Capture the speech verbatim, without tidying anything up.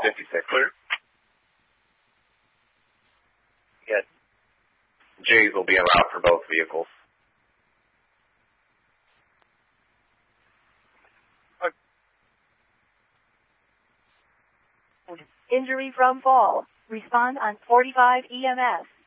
fifty-six. Clear. Yes. J's will be en route for both vehicles. Injury from fall. Respond on forty-five E M S.